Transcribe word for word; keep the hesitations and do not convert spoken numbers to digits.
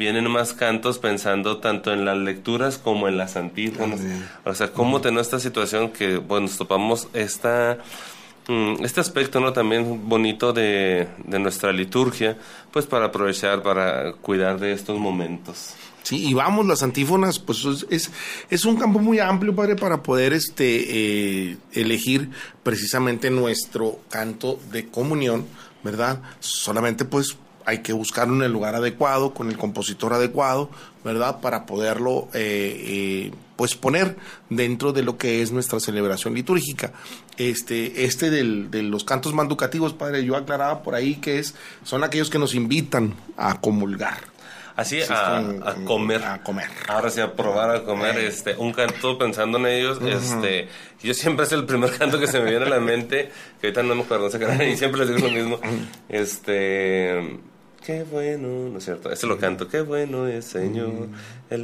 vienen más cantos pensando tanto en las lecturas como en las antífonas. Sí. O sea, cómo uh-huh. tener esta situación que, bueno, nos topamos esta... este aspecto, ¿no?, también bonito de, de nuestra liturgia, pues para aprovechar, para cuidar de estos momentos. Sí, y vamos, las antífonas, pues es, es un campo muy amplio, padre, para poder este eh, elegir precisamente nuestro canto de comunión, ¿verdad? Solamente pues hay que buscarlo en el lugar adecuado, con el compositor adecuado, ¿verdad? Para poderlo eh, eh, pues poner dentro de lo que es nuestra celebración litúrgica. Este, este del, de los cantos manducativos, padre, yo aclaraba por ahí que es, son aquellos que nos invitan a comulgar. Así, a, a comer. A comer. Ahora sí, a probar a comer. Eh. este Un canto pensando en ellos. Uh-huh. este Yo siempre es el primer canto que se me viene a la mente, que ahorita no me acuerdo, y siempre les digo lo mismo. Este... Qué bueno, ¿no es cierto? Ese lo canto. Qué bueno es, Señor, el